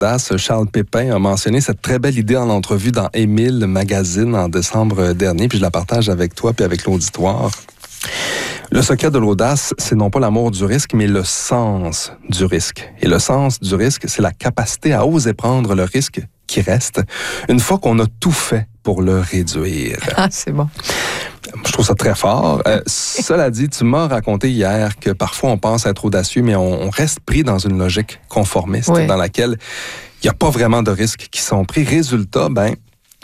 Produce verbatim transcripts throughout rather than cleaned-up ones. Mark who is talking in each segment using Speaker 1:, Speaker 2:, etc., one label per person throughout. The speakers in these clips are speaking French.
Speaker 1: Charles Pépin a mentionné cette très belle idée en entrevue dans Émile Magazine en décembre dernier, puis je la partage avec toi puis avec l'auditoire. Le secret de l'audace, c'est non pas l'amour du risque, mais le sens du risque. Et le sens du risque, c'est la capacité à oser prendre le risque qui reste une fois qu'on a tout fait pour le réduire.
Speaker 2: Ah, c'est bon.
Speaker 1: Je trouve ça très fort. Euh, cela dit, tu m'as raconté hier que parfois on pense être audacieux, mais on, on reste pris dans une logique conformiste oui. dans laquelle il n'y a pas vraiment de risques qui sont pris. Résultat, ben,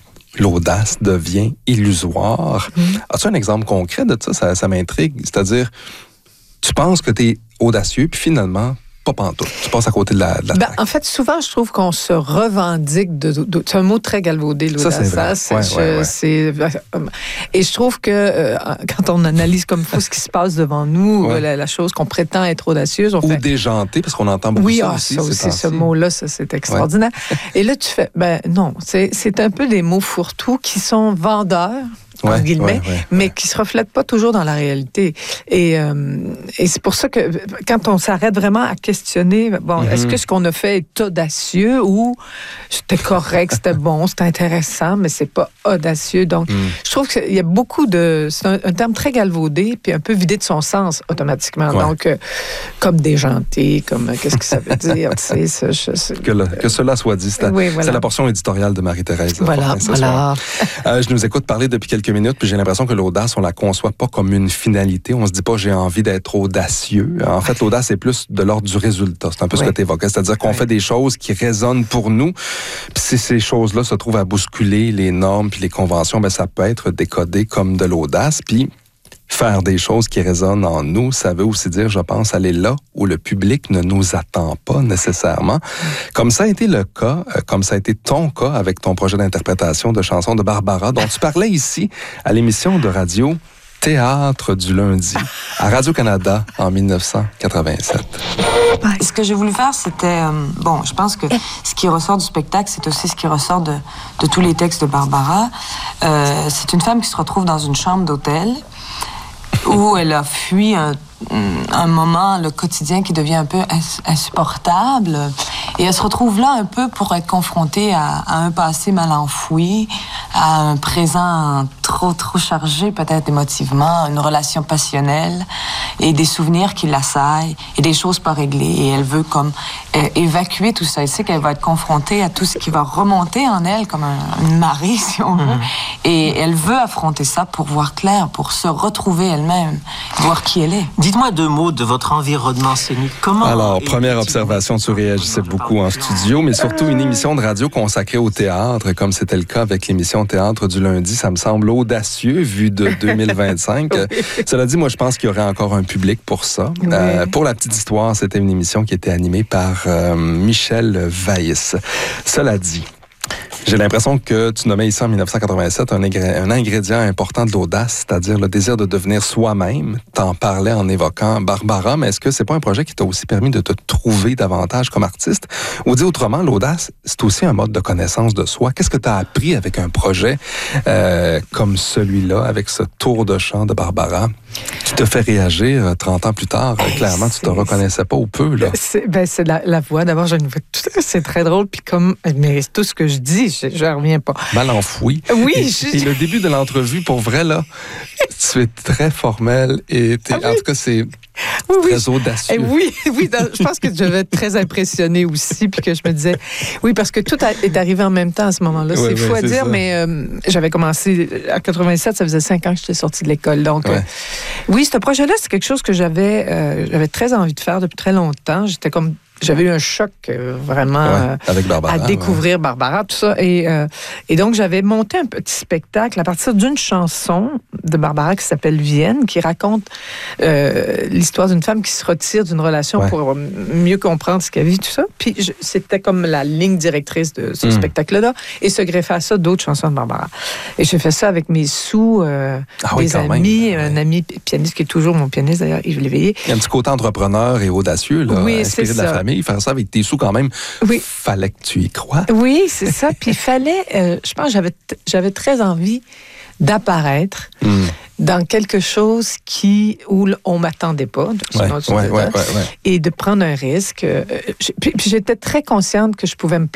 Speaker 1: l'audace devient illusoire. Mmh. As-tu un exemple concret de ça? Ça, ça m'intrigue. C'est-à-dire, tu penses que tu es audacieux, puis finalement, pas pantoute. Tu passes à côté de la, de la
Speaker 2: ben, en fait, souvent, je trouve qu'on se revendique de... de c'est un mot très galvaudé, l'audace. Ça, c'est vrai. Ça, ouais, je, ouais, ouais. C'est, et je trouve que euh, quand on analyse comme il faut ce qui se passe devant nous, ouais. la, la chose qu'on prétend être audacieuse... On
Speaker 1: Ou
Speaker 2: fait...
Speaker 1: déjanté, parce qu'on entend beaucoup
Speaker 2: oui,
Speaker 1: ça
Speaker 2: ah,
Speaker 1: aussi.
Speaker 2: Oui, ça aussi, ce mot-là, ça, c'est extraordinaire. Ouais. Et là, tu fais... Ben non, c'est, c'est un peu des mots fourre-tout qui sont vendeurs, en ouais, guillemets, ouais, ouais, mais ouais. qui ne se reflètent pas toujours dans la réalité. Et, euh, et c'est pour ça que quand on s'arrête vraiment à questionner, bon, mm-hmm. est-ce que ce qu'on a fait est audacieux ou c'était correct, c'était bon, c'était intéressant, mais c'est pas audacieux. Donc, mm. je trouve qu'il y a beaucoup de... C'est un, un terme très galvaudé, puis un peu vidé de son sens automatiquement. Ouais. Donc, euh, comme déjanté, comme... Qu'est-ce que ça veut dire? Tu sais, ça, je, c'est,
Speaker 1: que, le, que cela soit dit. C'est, oui, voilà. c'est la portion éditoriale de Marie-Thérèse.
Speaker 2: Voilà, voilà.
Speaker 1: Euh, je nous écoute parler depuis quelques minutes, puis j'ai l'impression que l'audace, on la conçoit pas comme une finalité. On se dit pas, j'ai envie d'être audacieux. En fait, l'audace, c'est plus de l'ordre du résultat. C'est un peu oui. ce que tu évoquais. C'est-à-dire qu'on oui. fait des choses qui résonnent pour nous. Puis si ces choses-là se trouvent à bousculer les normes puis les conventions, ben ça peut être décodé comme de l'audace. Puis faire des choses qui résonnent en nous, ça veut aussi dire, je pense, aller là où le public ne nous attend pas nécessairement. Comme ça a été le cas, comme ça a été ton cas avec ton projet d'interprétation de chansons de Barbara, dont tu parlais ici à l'émission de radio Théâtre du lundi à Radio-Canada en dix-neuf cent quatre-vingt-sept.
Speaker 3: Ce que j'ai voulu faire, c'était... Euh, bon, je pense que ce qui ressort du spectacle, c'est aussi ce qui ressort de, de tous les textes de Barbara. Euh, c'est une femme qui se retrouve dans une chambre d'hôtel où elle a fui un, un moment, le quotidien qui devient un peu insupportable. Et elle se retrouve là un peu pour être confrontée à, à un passé mal enfoui, à un présent trop, trop chargé peut-être émotivement, une relation passionnelle et des souvenirs qui l'assaillent et des choses pas réglées. Et elle veut comme euh, évacuer tout ça. Elle sait qu'elle va être confrontée à tout ce qui va remonter en elle comme un, une marée, si on veut. Mm-hmm. Et elle veut affronter ça pour voir clair, pour se retrouver elle-même, voir qui elle est.
Speaker 4: Dites-moi deux mots de votre environnement scénique. Comment...
Speaker 1: Alors, première observation, tu réagissais beaucoup en studio, mais surtout une émission de radio consacrée au théâtre, comme c'était le cas avec l'émission Théâtre du lundi. Ça me semble audacieux, vu de deux mille vingt-cinq. Oui. Cela dit, moi, je pense qu'il y aurait encore un public pour ça. Oui. Euh, pour la petite histoire, c'était une émission qui était animée par euh, Michel Weiss. Cela dit, j'ai l'impression que tu nommais ici en dix-neuf cent quatre-vingt-sept un, ingré- un ingrédient important de l'audace, c'est-à-dire le désir de devenir soi-même. T'en parlais en évoquant Barbara, mais est-ce que c'est pas un projet qui t'a aussi permis de te trouver davantage comme artiste? Ou dit autrement, l'audace, c'est aussi un mode de connaissance de soi. Qu'est-ce que t'as appris avec un projet euh, comme celui-là, avec ce tour de chant de Barbara, qui te fait réagir trente ans plus tard? Hey, clairement, tu te reconnaissais pas ou peu, là.
Speaker 2: C'est, ben, c'est la, la voix. D'abord, j'ai une voix... C'est très drôle, puis comme... Mais tout ce que je dis, je ne reviens pas.
Speaker 1: Mal enfoui.
Speaker 2: Oui.
Speaker 1: Et,
Speaker 2: je...
Speaker 1: et le début de l'entrevue, pour vrai, là, tu es très formel et t'es, ah, oui. en tout cas, c'est
Speaker 2: oui, oui.
Speaker 1: très audacieux.
Speaker 2: Et oui, oui, je pense que je devais être très impressionnée aussi, puis que je me disais, oui, parce que tout a, est arrivé en même temps à ce moment-là. Oui, c'est oui, fou à dire, ça. mais euh, j'avais commencé en quatre-vingt-sept, ça faisait cinq ans que j'étais sortie de l'école. Donc, ouais. euh, oui, ce projet-là, c'est quelque chose que j'avais, euh, j'avais très envie de faire depuis très longtemps. J'étais comme J'avais eu un choc euh, vraiment
Speaker 1: ouais, avec Barbara,
Speaker 2: à découvrir ouais. Barbara, tout ça. Et, euh, et donc, j'avais monté un petit spectacle à partir d'une chanson de Barbara qui s'appelle Vienne, qui raconte euh, l'histoire d'une femme qui se retire d'une relation ouais. pour mieux comprendre ce qu'elle vit, tout ça. Puis, je, c'était comme la ligne directrice de ce mmh. spectacle-là. Et se greffait à ça d'autres chansons de Barbara. Et j'ai fait ça avec mes sous, euh, ah oui, des amis, même. un ouais. ami pianiste qui est toujours mon pianiste, d'ailleurs, Yves Léveillé.
Speaker 1: Il y a un petit côté entrepreneur et audacieux, là,
Speaker 2: oui,
Speaker 1: inspiré de la famille. Faire ça avec tes sous quand même, oui. fallait que tu y crois.
Speaker 2: Oui, c'est ça. Puis il fallait, euh, je pense, j'avais, j'avais très envie d'apparaître. Mm. dans quelque chose qui où on m'attendait pas,
Speaker 1: ouais, ouais, ouais, ouais, ouais.
Speaker 2: et de prendre un risque. Puis, puis j'étais très consciente que je pouvais me